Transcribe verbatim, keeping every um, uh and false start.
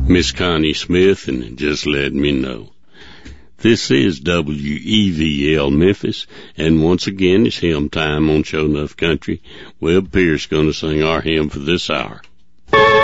Miss Connie Smith, and just let me know. This is W E V L Memphis, and once again it's hymn time on Show Enough Country. Webb Pierce going to sing our hymn for this hour.